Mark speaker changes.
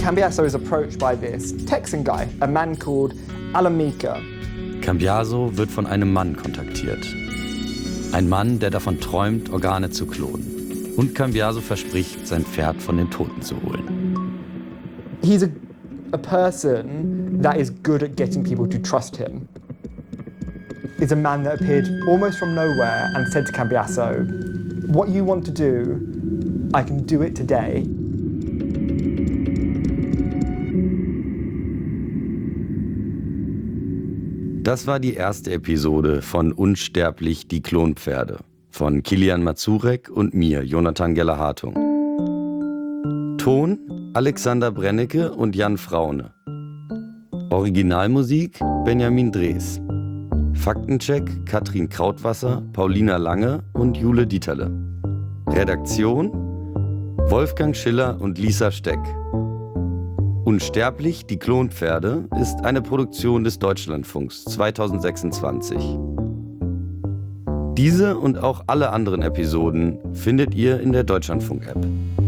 Speaker 1: Cambiaso is approached by this Texan guy, a man called Alamika.
Speaker 2: Cambiaso wird von einem Mann kontaktiert. Ein Mann, der davon träumt, Organe zu klonen. Und Cambiaso verspricht, sein Pferd von den Toten zu holen.
Speaker 1: He's a person that is good at getting people to trust him. He's a man that appeared almost from nowhere and said to Cambiaso, "What you want to do, I can do it today."
Speaker 2: Das war die erste Episode von Unsterblich, die Klonpferde von Kilian Mazurek und mir, Jonathan Geller-Hartung. Ton Alexander Brennecke und Jan Fraune. Originalmusik Benjamin Drees. Faktencheck Katrin Krautwasser, Paulina Lange und Jule Dieterle. Redaktion Wolfgang Schiller und Lisa Steck. Unsterblich, die Klonpferde ist eine Produktion des Deutschlandfunks 2026. Diese und auch alle anderen Episoden findet ihr in der Deutschlandfunk-App.